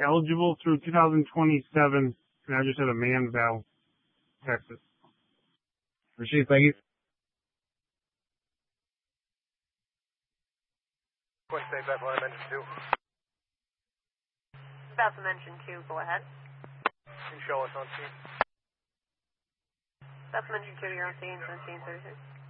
eligible through 2027, and I just had a Manval, Texas. Rashid, thank you. Quick state that line, engine 2. Bathroom engine 2, go ahead. Can you show us on scene? Bathroom engine 2, you're on scene, 1736.